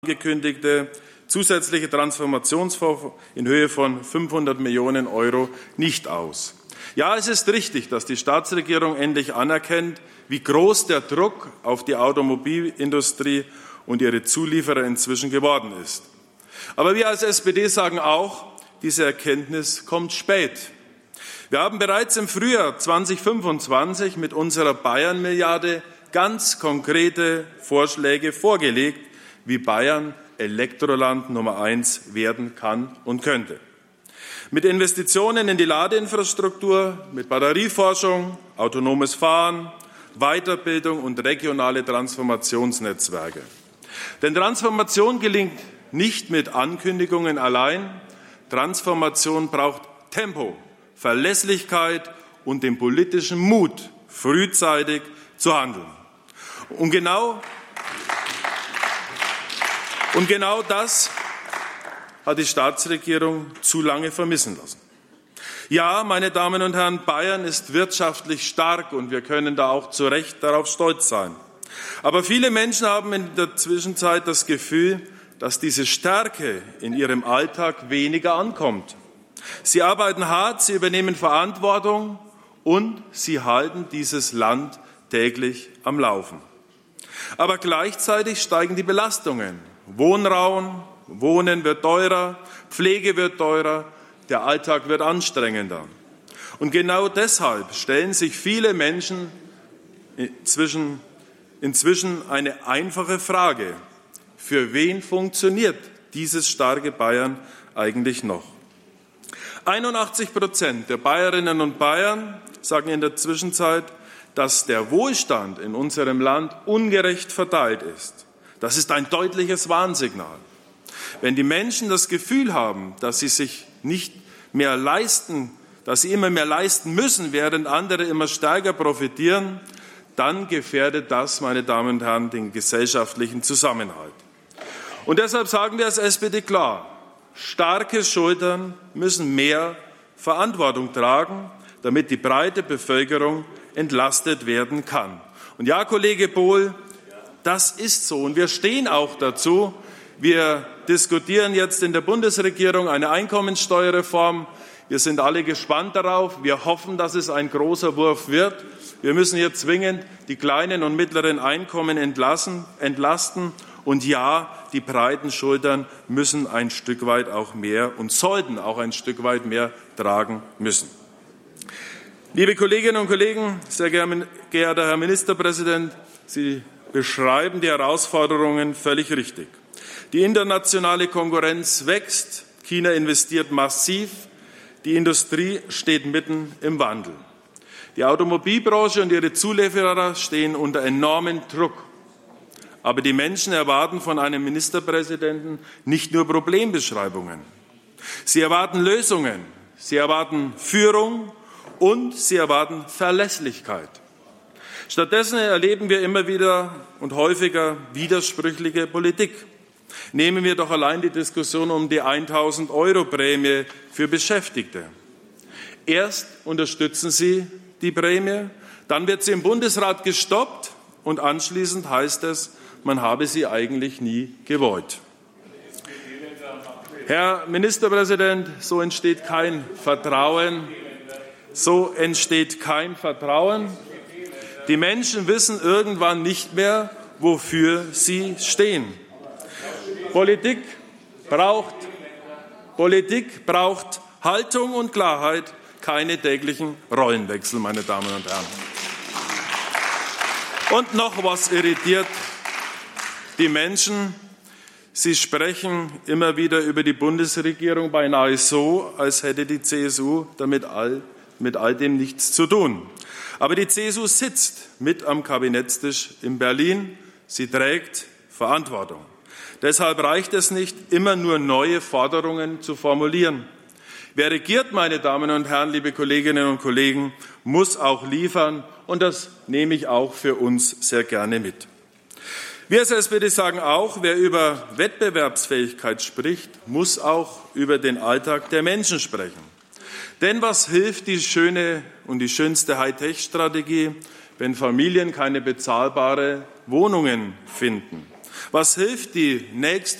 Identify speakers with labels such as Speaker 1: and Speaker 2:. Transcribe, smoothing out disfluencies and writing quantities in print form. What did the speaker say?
Speaker 1: angekündigte zusätzliche Transformationsfonds in Höhe von 500 Millionen € nicht aus. Ja, es ist richtig, dass die Staatsregierung endlich anerkennt, wie groß der Druck auf die Automobilindustrie und ihre Zulieferer inzwischen geworden ist. Aber wir als SPD sagen auch, diese Erkenntnis kommt spät. Wir haben bereits im Frühjahr 2025 mit unserer Bayern-Milliarde ganz konkrete Vorschläge vorgelegt, wie Bayern Elektroland Nummer 1 werden kann und könnte. Mit Investitionen in die Ladeinfrastruktur, mit Batterieforschung, autonomes Fahren, Weiterbildung und regionale Transformationsnetzwerke. Denn Transformation gelingt nicht mit Ankündigungen allein. Transformation braucht Tempo, Verlässlichkeit und den politischen Mut, frühzeitig zu handeln. Und genau das hat die Staatsregierung zu lange vermissen lassen. Ja, meine Damen und Herren, Bayern ist wirtschaftlich stark und wir können da auch zu Recht darauf stolz sein. Aber viele Menschen haben in der Zwischenzeit das Gefühl, dass diese Stärke in ihrem Alltag weniger ankommt. Sie arbeiten hart, sie übernehmen Verantwortung und sie halten dieses Land täglich am Laufen. Aber gleichzeitig steigen die Belastungen. Wohnraum, Wohnen wird teurer, Pflege wird teurer, der Alltag wird anstrengender. Und genau deshalb stellen sich viele Menschen inzwischen eine einfache Frage: Für wen funktioniert dieses starke Bayern eigentlich noch? 81% der Bayerinnen und Bayern sagen in der Zwischenzeit, dass der Wohlstand in unserem Land ungerecht verteilt ist. Das ist ein deutliches Warnsignal. Wenn die Menschen das Gefühl haben, dass sie sich nicht mehr leisten, dass sie immer mehr leisten müssen, während andere immer stärker profitieren, dann gefährdet das, meine Damen und Herren, den gesellschaftlichen Zusammenhalt. Und deshalb sagen wir als SPD klar: Starke Schultern müssen mehr Verantwortung tragen, damit die breite Bevölkerung entlastet werden kann. Und ja, Kollege Bohl, das ist so und wir stehen auch dazu. Wir diskutieren jetzt in der Bundesregierung eine Einkommensteuerreform. Wir sind alle gespannt darauf. Wir hoffen, dass es ein großer Wurf wird. Wir müssen hier zwingend die kleinen und mittleren Einkommen entlasten. Und ja, die breiten Schultern müssen ein Stück weit auch mehr und sollten auch ein Stück weit mehr tragen müssen. Liebe Kolleginnen und Kollegen, sehr geehrter Herr Ministerpräsident, Sie beschreiben die Herausforderungen völlig richtig. Die internationale Konkurrenz wächst, China investiert massiv, die Industrie steht mitten im Wandel. Die Automobilbranche und ihre Zulieferer stehen unter enormem Druck. Aber die Menschen erwarten von einem Ministerpräsidenten nicht nur Problembeschreibungen. Sie erwarten Lösungen, sie erwarten Führung und sie erwarten Verlässlichkeit. Stattdessen erleben wir immer wieder und häufiger widersprüchliche Politik. Nehmen wir doch allein die Diskussion um die 1.000 € Prämie für Beschäftigte. Erst unterstützen Sie die Prämie, dann wird sie im Bundesrat gestoppt und anschließend heißt es, man habe sie eigentlich nie gewollt. Herr Ministerpräsident, so entsteht kein Vertrauen. So entsteht kein Vertrauen. Die Menschen wissen irgendwann nicht mehr, wofür sie stehen. Politik braucht Haltung und Klarheit, keine täglichen Rollenwechsel, meine Damen und Herren. Und noch was irritiert die Menschen. Sie sprechen immer wieder über die Bundesregierung beinahe so, als hätte die CSU mit all dem nichts zu tun. Aber die CSU sitzt mit am Kabinettstisch in Berlin. Sie trägt Verantwortung. Deshalb reicht es nicht, immer nur neue Forderungen zu formulieren. Wer regiert, meine Damen und Herren, liebe Kolleginnen und Kollegen, muss auch liefern. Und das nehme ich auch für uns sehr gerne mit. Wir als SPD sagen auch, wer über Wettbewerbsfähigkeit spricht, muss auch über den Alltag der Menschen sprechen. Denn was hilft die schöne und die schönste Hightech-Strategie, wenn Familien keine bezahlbaren Wohnungen finden? Was hilft die nächste